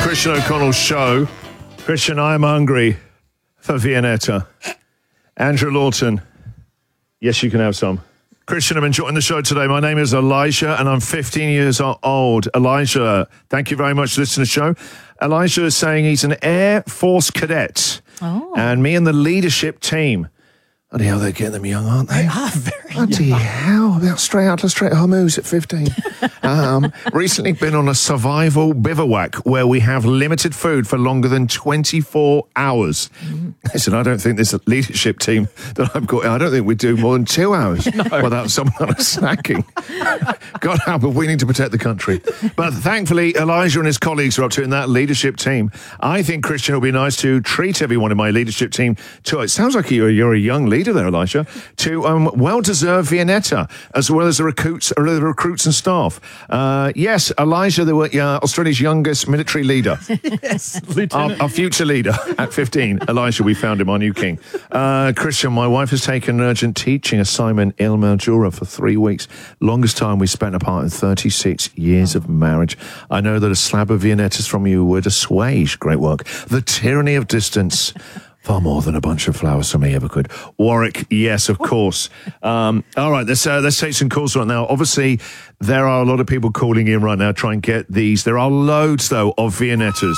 Christian O'Connell show. Christian, I'm hungry for Viennetta. Andrew Lawton, yes, you can have some. Christian, I'm enjoying the show today. My name is Elijah, and I'm 15 years old. Elijah, thank you very much for listening to the show. Elijah is saying he's an Air Force cadet. Oh. And me and the leadership team. Bloody hell, they're getting them young, aren't they? They are very Bloody young. hell, about straight out of straight Hormuz at 15. Recently been on a survival bivouac where we have limited food for longer than 24 hours. Listen, I don't think this leadership team that I've got, I don't think we do more than 2 hours without some kind of snacking. God help us, we need to protect the country. But thankfully, Elijah and his colleagues are up to it in that leadership team. I think, Christian, it'll be nice to treat everyone in my leadership team to, it sounds like you're a young leader there, Elijah, to well-deserved Viennetta, as well as the recruits and staff. Yes, Elijah, Australia's youngest military leader. Yes, our future leader at 15. Elijah, we found him, our new king. Christian, my wife has taken an urgent teaching assignment in Mildura for 3 weeks. Longest time we spent apart in 36 years of marriage. I know that a slab of Viennettas from you would assuage, great work, the tyranny of distance. Far more than a bunch of flowers from me ever could. Warwick, yes, of course. All right, let's take some calls right now. Obviously, there are a lot of people calling in right now trying to get these. There are loads, though, of Viennettas.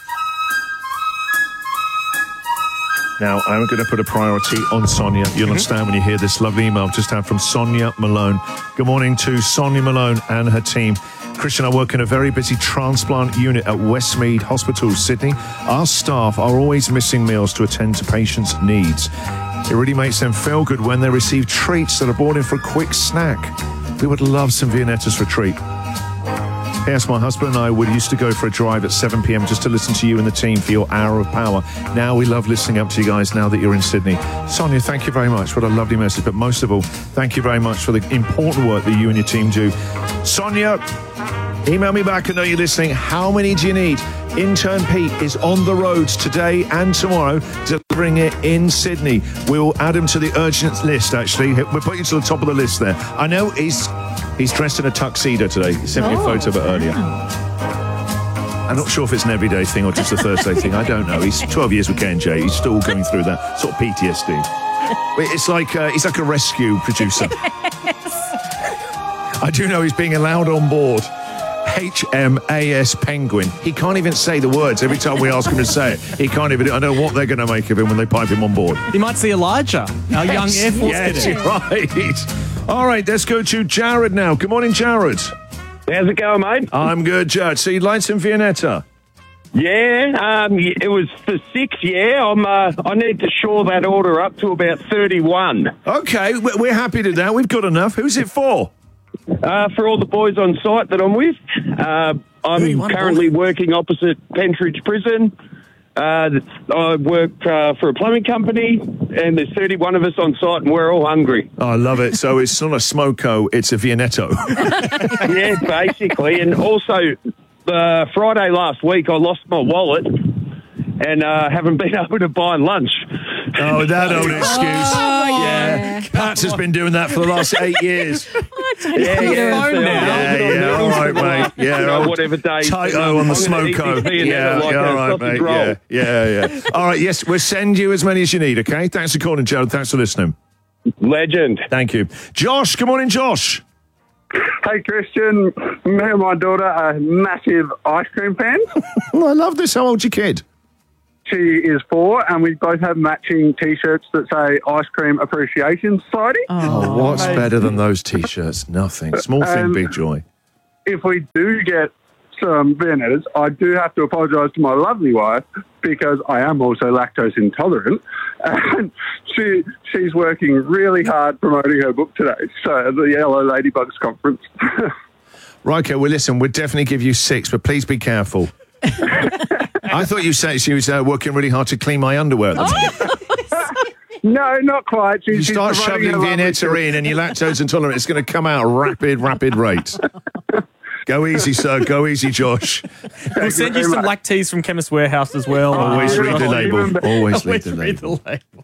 Now, I'm going to put a priority on Sonia. You'll understand when you hear this lovely email I've just had from Sonia Malone. Good morning to Sonia Malone and her team. Christian, I work in a very busy transplant unit at Westmead Hospital, Sydney. Our staff are always missing meals to attend to patients' needs. It really makes them feel good when they receive treats that are brought in for a quick snack. We would love some Viennettas for a treat. Yes, my husband and I used to go for a drive at 7 p.m. just to listen to you and the team for your hour of power. Now we love listening up to you guys now that you're in Sydney. Sonia, thank you very much. What a lovely message. But most of all, thank you very much for the important work that you and your team do. Sonia, email me back. I know you're listening. How many do you need? Intern Pete is on the roads today and tomorrow delivering it in Sydney. We will add him to the urgent list, actually. We'll put you to the top of the list there. I know he's dressed in a tuxedo today. He sent me a photo of it earlier. I'm not sure if it's an everyday thing or just a Thursday thing. I don't know. He's 12 years with K&J. He's still going through that sort of PTSD. It's like he's like a rescue producer. I do know he's being allowed on board HMAS Penguin. He can't even say the words every time we ask him to say it. He can't even. I don't know what they're going to make of him when they pipe him on board. You might see Elijah, our young Air Force Yes, cadet. right. All right, let's go to Jared now. Good morning, Jared. How's it going, mate? I'm good, Jared. So you'd like some Viennetta? Yeah, it was for 6, yeah. I need to shore that order up to about 31. Okay, we're happy to do that. We've got enough. Who's it for? For all the boys on site that I'm with. I'm currently working opposite Pentridge Prison. I work for a plumbing company, and there's 31 of us on site, and we're all hungry. Oh, I love it. So it's not a smoko, it's a Viennetto. Yeah, basically. And also, Friday last week, I lost my wallet and haven't been able to buy lunch. Oh, that old excuse. Yeah. Pats has been doing that for the last 8 years. Yeah, all right, mate. Yeah, whatever day. Tighto on the smoko. All right, mate. Yeah. All right, yes, we'll send you as many as you need, okay? Thanks for calling, Joe. Thanks for listening. Legend. Thank you. Josh, good morning, Josh. Hey, Christian. Me and my daughter are massive ice cream fans. I love this. How old's your kid? She is 4, and we both have matching T-shirts that say Ice Cream Appreciation Society. Oh, what's better than those T-shirts? Nothing. Small thing, big joy. If we do get some Viennettas, I do have to apologise to my lovely wife because I am also lactose intolerant, and she's working really hard promoting her book today, so at the Yellow Ladybugs conference. Right, okay, well, listen, we'll definitely give you 6, but please be careful. I thought you said she was working really hard to clean my underwear at the time. No, not quite. You start shoving Viennetta in and you're lactose intolerant, it's going to come out at rapid rates. Go easy, sir. Go easy, Josh. We'll send you some lactese from Chemist Warehouse as well. Always read the label. Always read the label.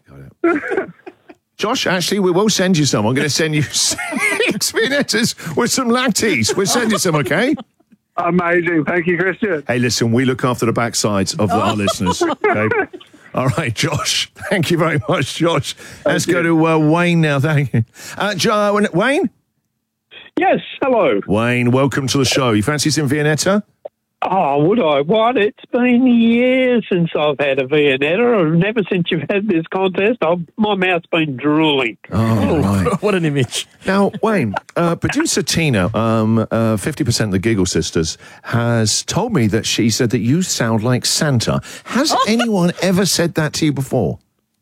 Josh, actually, we will send you some. I'm going to send you 6 Viennettas with some lactese. We'll send you some, okay? Amazing. Thank you, Christian. Hey, listen, we look after the backsides of our listeners. Okay? All right, Josh. Thank you very much, Josh. Let's go to Wayne now. Thank you. Wayne? Yes, hello. Wayne, welcome to the show. You fancy some Viennetta? Oh, would I? What? It's been years since I've had a Viennetta. Never since you've had this contest. My mouth's been drooling. Oh, right. What an image. Now, Wayne, producer Tina, 50% of the Giggle Sisters, has told me that she said that you sound like Santa. Has anyone ever said that to you before?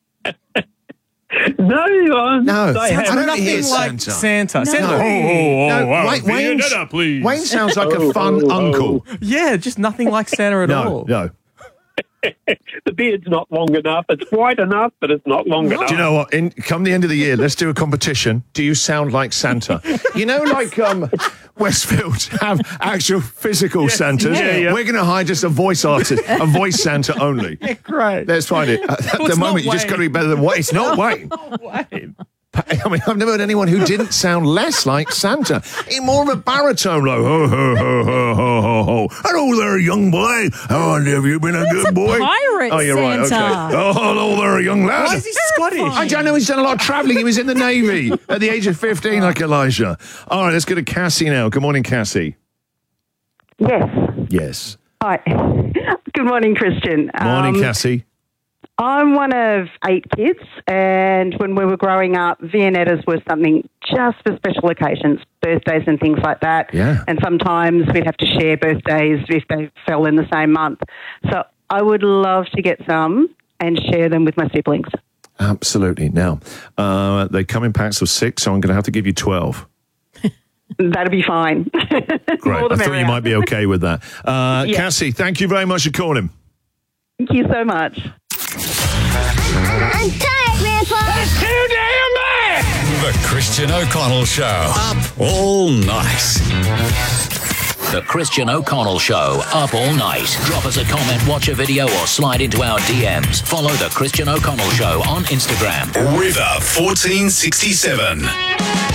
No. No. They I don't Nothing hear like Santa. Santa. No. Viennetta, please. Wayne sounds like a fun uncle. Yeah, just nothing like Santa at all. No. The beard's not long enough. It's white enough, but it's not long enough. Do you know what? Come the end of the year, let's do a competition. Do you sound like Santa? You know, like Westfield have actual physical Santas. Yeah. We're going to hire just a voice artist, a voice Santa only. Yeah, great. Let's find it. At the moment, you just got to be better than Wayne. It's not Wayne. Wayne. I mean, I've never heard anyone who didn't sound less like Santa. In more of a baritone, like, ho, ho, ho, ho, ho, ho, ho. Hello there, young boy. Oh, have you been a good boy? Pirate Oh, you're right, Santa. okay. Oh, hello there, young lad. Why is he Scottish? I don't know, he's done a lot of travelling. He was in the Navy at the age of 15, like Elijah. All right, let's go to Cassie now. Good morning, Cassie. Yes. Yes. Hi. Good morning, Christian. Morning, Cassie. I'm one of 8 kids, and when we were growing up, Viennettas were something just for special occasions, birthdays and things like that. Yeah. And sometimes we'd have to share birthdays if they fell in the same month. So I would love to get some and share them with my siblings. Absolutely. Now, they come in packs of 6, so I'm going to have to give you 12. That'd be fine. Great. I thought you might be okay with that. Yeah. Cassie, thank you very much for calling. Thank you so much. I'm tired, Grandpa. That's too damn bad. The Christian O'Connell Show. Up all night. The Christian O'Connell Show, up all night. Drop us a comment, watch a video, or slide into our DMs. Follow The Christian O'Connell Show on Instagram. River 1467.